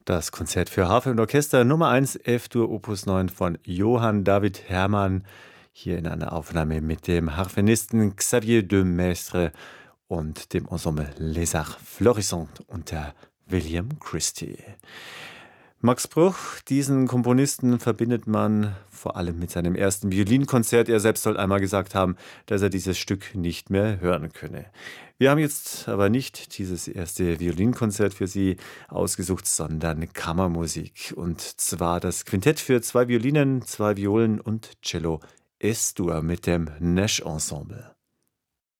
Das Konzert für Harfe und Orchester Nummer 1, F-Dur Opus 9 von Johann David Hermann, hier in einer Aufnahme mit dem Harfenisten Xavier de Maistre und dem Ensemble Les Arts Florissants unter William Christie. Max Bruch, diesen Komponisten verbindet man vor allem mit seinem ersten Violinkonzert. Er selbst soll einmal gesagt haben, dass er dieses Stück nicht mehr hören könne. Wir haben jetzt aber nicht dieses erste Violinkonzert für Sie ausgesucht, sondern Kammermusik. Und zwar das Quintett für 2 Violinen, 2 Violen und Cello Es-Dur mit dem Nash Ensemble.